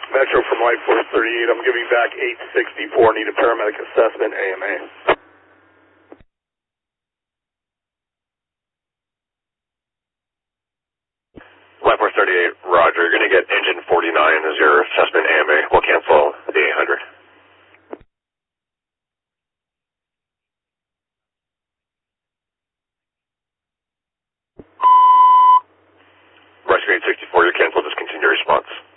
Metro from Light Force 38, I'm giving back 864, need a paramedic assessment, AMA. Light Force 38, roger, you're going to get engine 49 as your assessment, AMA. We'll cancel the 800. Rescue 864, you're canceled, discontinue response.